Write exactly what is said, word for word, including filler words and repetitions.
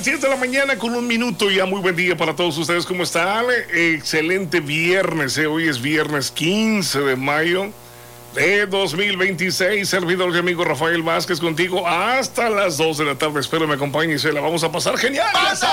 las diez de la mañana con un minuto. Ya muy buen día para todos ustedes. ¿Cómo están? Excelente viernes. ¿eh? Hoy es viernes quince de mayo de dos mil veintiséis. Servidor y amigo Rafael Vázquez contigo hasta las dos de la tarde. Espero me acompañe y se la vamos a pasar genial. ¡Pasa!